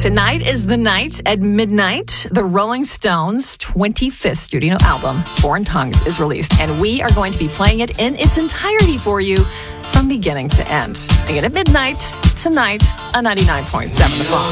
Tonight is the night at midnight. The Rolling Stones' 25th studio album, Foreign Tongues, is released, and we are going to be playing it in its entirety for you from beginning to end. Again, at midnight, tonight, on 99.7 The Bomb.